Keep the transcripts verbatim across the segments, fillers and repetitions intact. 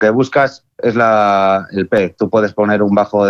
que buscas es la, el pez. Tú puedes poner un bajo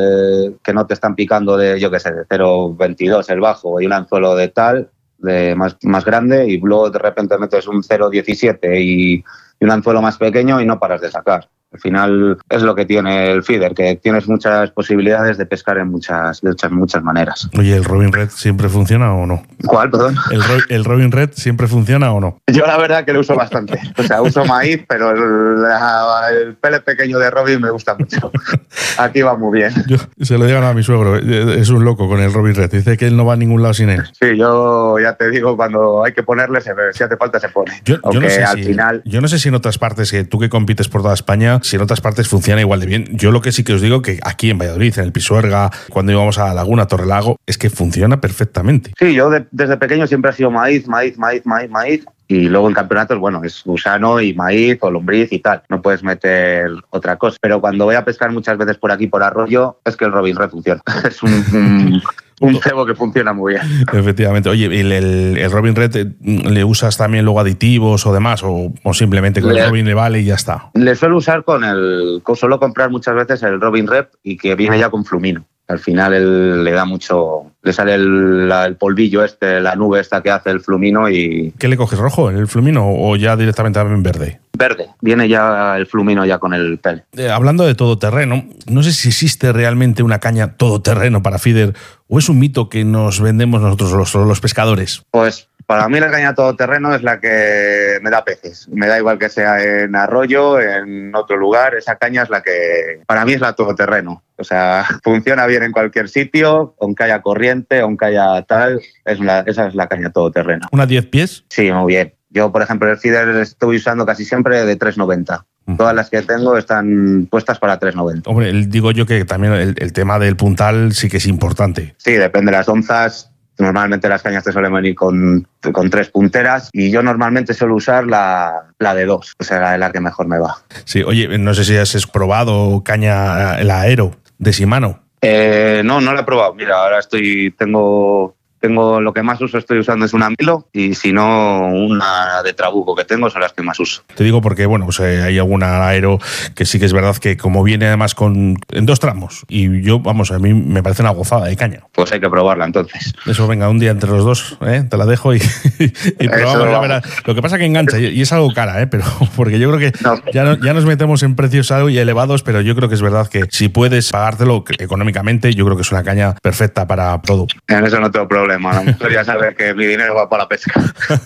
de que no te están picando de, yo qué sé, de cero coma veintidós el bajo y un anzuelo de tal, de más, más grande, y luego de repente metes un cero coma diecisiete y, y un anzuelo más pequeño y no paras de sacar. Al final es lo que tiene el feeder, que tienes muchas posibilidades de pescar en muchas, de muchas, muchas maneras. Oye, ¿el Robin Red siempre funciona o no? ¿Cuál, perdón? ¿El, ¿El Robin Red siempre funciona o no? Yo la verdad que lo uso bastante. O sea, uso maíz, pero el, la, el pele pequeño de Robin me gusta mucho. Aquí va muy bien. Yo, se lo digan a mi suegro, es un loco con el Robin Red. Dice que él no va a ningún lado sin él. Sí, yo ya te digo, cuando hay que ponerle, se ve, si hace falta se pone. Yo, yo, no sé al si, final... yo no sé si en otras partes, que tú que compites por toda España, si en otras partes funciona igual de bien. Yo lo que sí que os digo que aquí en Valladolid, en el Pisuerga, cuando íbamos a la Laguna, Torrelago, es que funciona perfectamente. Sí, yo de, desde pequeño siempre ha sido maíz, maíz, maíz, maíz, maíz. Y luego en campeonatos, bueno, es gusano y maíz o lombriz y tal. No puedes meter otra cosa. Pero cuando voy a pescar muchas veces por aquí, por arroyo, es que el Robin Red funciona. Es un, un, un cebo que funciona muy bien. Efectivamente. Oye, ¿el, el, el Robin Red le usas también luego aditivos o demás? ¿O, o simplemente con le, el Robin le vale y ya está? Le suelo usar con el... Suelo comprar muchas veces el Robin Red y que viene ya con flumino. Al final él le da mucho, le sale el, la, el polvillo este, la nube esta que hace el flumino y... ¿Qué le coges, rojo, el flumino o ya directamente en verde? Verde, viene ya el flumino ya con el pel. Eh, hablando de todoterreno, no sé si existe realmente una caña todoterreno para feeder o es un mito que nos vendemos nosotros los, los pescadores. Pues para mí la caña todoterreno es la que me da peces. Me da igual que sea en arroyo, en otro lugar, esa caña es la que para mí es la todoterreno. O sea, funciona bien en cualquier sitio, aunque haya corriente, aunque haya tal, es la, esa es la caña todoterreno. ¿Una diez pies? Sí, muy bien. Yo, por ejemplo, el feeder estoy usando casi siempre de tres noventa. Uh-huh. Todas las que tengo están puestas para tres noventa. Hombre, digo yo que también el, el tema del puntal sí que es importante. Sí, depende de las onzas. Normalmente las cañas te suelen venir con, con tres punteras y yo normalmente suelo usar la, la de dos, o sea, la, la que mejor me va. Sí, oye, no sé si has probado caña, la Aero de Shimano. Eh, no, no la he probado. Mira, ahora estoy, tengo... Tengo lo que más uso, estoy usando es una Milo y si no una de Trabuco que tengo son las que más uso. Te digo porque bueno, pues eh, hay alguna Aero que sí que es verdad que como viene además con en dos tramos y yo, vamos, a mí me parece una gozada de caña. Pues hay que probarla entonces. Eso, venga, un día entre los dos, ¿eh? Te la dejo y, y probamos. Ya verás. Lo que pasa que engancha y, y es algo cara, ¿eh? Pero porque yo creo que no. ya, no, ya nos metemos en precios algo y elevados, pero yo creo que es verdad que si puedes pagártelo económicamente, yo creo que es una caña perfecta para todo. En eso no tengo problema. A lo mejor ya sabes que mi dinero va para la pesca.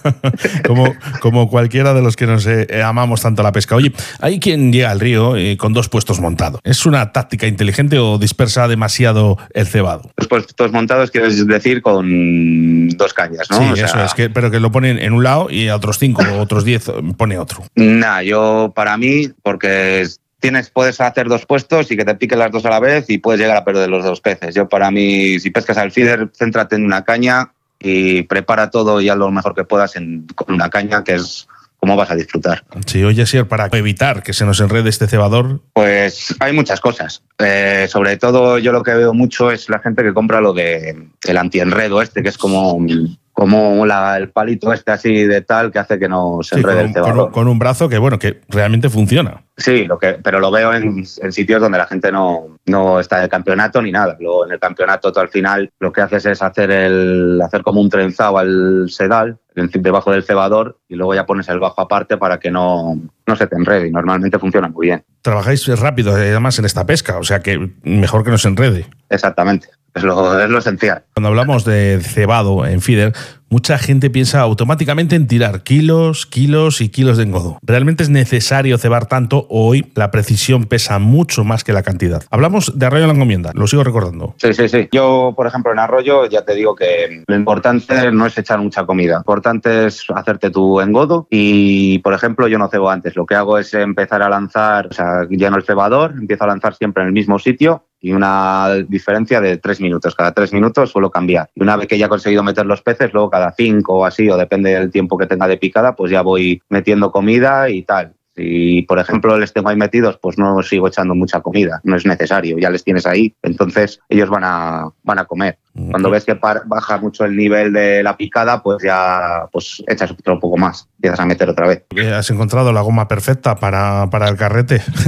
como, como cualquiera de los que nos eh, amamos tanto la pesca. Oye, hay quien llega al río eh, con dos puestos montados. ¿Es una táctica inteligente o dispersa demasiado el cebado? Los puestos montados quieres decir con dos cañas, ¿no? Sí, o sea, eso es, que, pero que lo ponen en un lado y a otros cinco o otros diez pone otro. Nah, yo para mí, porque... Tienes, puedes hacer dos puestos y que te piquen las dos a la vez y puedes llegar a perder los dos peces. Yo para mí, si pescas al feeder, céntrate en una caña y prepara todo y haz lo mejor que puedas en, con una caña, que es como vas a disfrutar. Sí, oye, Sier, para evitar que se nos enrede este cebador. Pues hay muchas cosas. Eh, sobre todo yo lo que veo mucho es la gente que compra lo de el antienredo este, que es como... como la, el palito este así de tal que hace que no se enrede sí, el cebador. Con, con un brazo que, bueno, que realmente funciona. Sí, lo que, pero lo veo en, en sitios donde la gente no, no está en el campeonato ni nada. Luego en el campeonato tú al final lo que haces es hacer el hacer como un trenzado al sedal debajo del cebador y luego ya pones el bajo aparte para que no, no se te enrede y normalmente funciona muy bien. Trabajáis rápido además en esta pesca, o sea que mejor que no se enrede. Exactamente. Es lo, es lo esencial. Cuando hablamos de cebado en feeder, mucha gente piensa automáticamente en tirar kilos, kilos y kilos de engodo. ¿Realmente es necesario cebar tanto? Hoy la precisión pesa mucho más que la cantidad. Hablamos de arroyo en la encomienda, lo sigo recordando. Sí, sí, sí. Yo, por ejemplo, en arroyo ya te digo que lo importante no es echar mucha comida. Lo importante es hacerte tu engodo y, por ejemplo, yo no cebo antes. Lo que hago es empezar a lanzar, o sea, lleno el cebador, empiezo a lanzar siempre en el mismo sitio y una diferencia de tres minutos. Cada tres minutos suelo cambiar. Y una vez que ya he conseguido meter los peces, luego cada cinco o así, o depende del tiempo que tenga de picada, pues ya voy metiendo comida y tal. Si, por ejemplo, les tengo ahí metidos, pues no sigo echando mucha comida, no es necesario, ya les tienes ahí, entonces ellos van a, van a comer. Cuando ves que baja mucho el nivel de la picada, pues ya pues echas otro poco más, empiezas a meter otra vez. ¿Has encontrado la goma perfecta para, para el carrete?